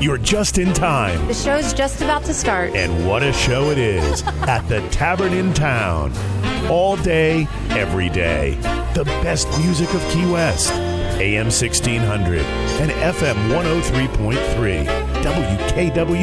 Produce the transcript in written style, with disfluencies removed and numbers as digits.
You're just in time. The show's just about to start. And what a show it is at the Tavern in Town. All day, every day. The best music of Key West. AM 1600 and FM 103.3. WKW